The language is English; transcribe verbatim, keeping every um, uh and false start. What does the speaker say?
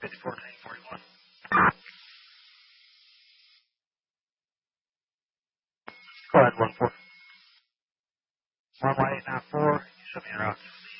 fifty-four nine forty-one. Go ahead, one four. one one eight nine four. You should be around.